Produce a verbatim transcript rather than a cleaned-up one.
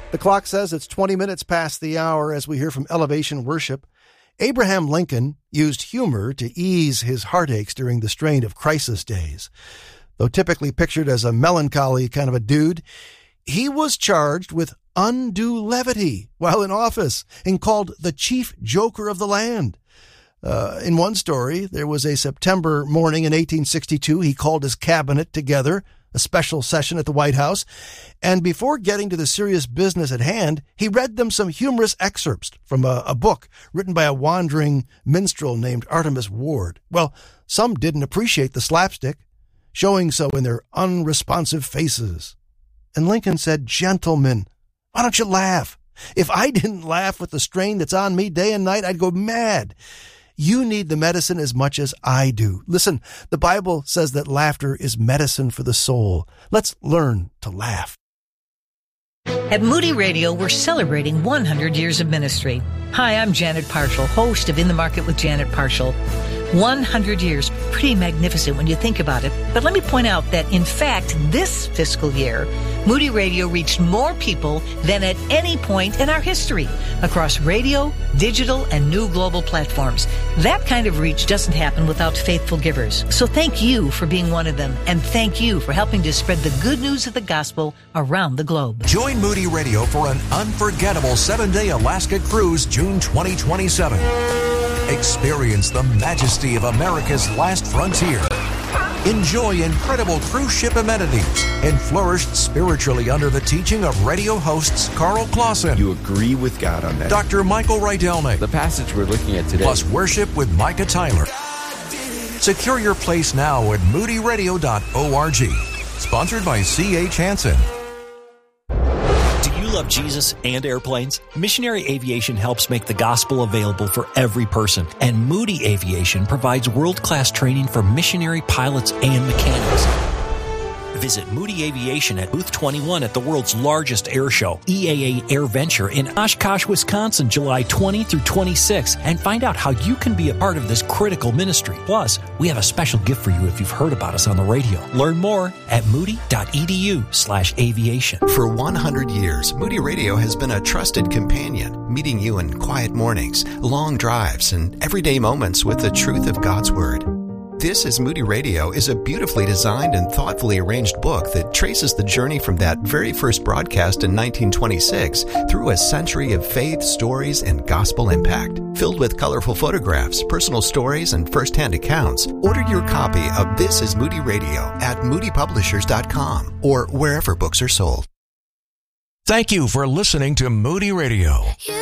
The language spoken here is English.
The clock says it's twenty minutes past the hour as we hear from Elevation Worship. Abraham Lincoln used humor to ease his heartaches during the strain of crisis days. Though typically pictured as a melancholy kind of a dude, he was charged with undue levity while in office and called the chief joker of the land. Uh, in one story, there was a September morning in eighteen sixty-two. He called his cabinet together, a special session at the White House, and before getting to the serious business at hand, he read them some humorous excerpts from a, a book written by a wandering minstrel named Artemus Ward. Well, some didn't appreciate the slapstick, showing so in their unresponsive faces. And Lincoln said, "Gentlemen, why don't you laugh? If I didn't laugh with the strain that's on me day and night, I'd go mad. You need the medicine as much as I do. Listen, the Bible says that laughter is medicine for the soul. Let's learn to laugh." At Moody Radio, we're celebrating one hundred years of ministry. Hi, I'm Janet Parshall, host of In the Market with Janet Parshall. one hundred years, pretty magnificent when you think about it. But let me point out that, in fact, this fiscal year, Moody Radio reached more people than at any point in our history across radio, digital, and new global platforms. That kind of reach doesn't happen without faithful givers. So thank you for being one of them, and thank you for helping to spread the good news of the gospel around the globe. Join Moody Radio for an unforgettable seven-day Alaska cruise June twenty twenty-seven. Experience the majesty of America's last frontier. Enjoy incredible cruise ship amenities and flourish spiritually under the teaching of radio hosts Carl Clausen. You agree with God on that. Doctor Michael Rydelnik. The passage we're looking at today. Plus worship with Micah Tyler. Secure your place now at moody radio dot org. Sponsored by C H Hansen. Love Jesus and airplanes? Missionary Aviation helps make the gospel available for every person, and Moody Aviation provides world-class training for missionary pilots and mechanics. Visit Moody Aviation at Booth twenty-one at the world's largest air show, E A A Air Venture in Oshkosh, Wisconsin, July twentieth through twenty-sixth, and find out how you can be a part of this critical ministry. Plus, we have a special gift for you if you've heard about us on the radio. Learn more at moody.edu slash aviation. For one hundred years, Moody Radio has been a trusted companion, meeting you in quiet mornings, long drives, and everyday moments with the truth of God's Word. This is Moody Radio is a beautifully designed and thoughtfully arranged book that traces the journey from that very first broadcast in nineteen twenty-six through a century of faith, stories, and gospel impact. Filled with colorful photographs, personal stories, and first-hand accounts, order your copy of This is Moody Radio at moody publishers dot com or wherever books are sold. Thank you for listening to Moody Radio. You